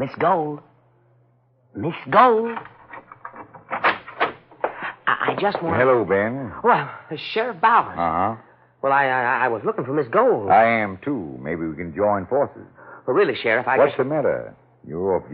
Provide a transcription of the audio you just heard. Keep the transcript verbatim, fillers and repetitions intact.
Miss Gold. Miss Gold. I, I just want... Hello, Ben. Well, uh, Sheriff Bowers. Uh-huh. Well, I, I I was looking for Miss Gold. I am, too. Maybe we can join forces. Well, really, Sheriff, I What's just... the matter? You're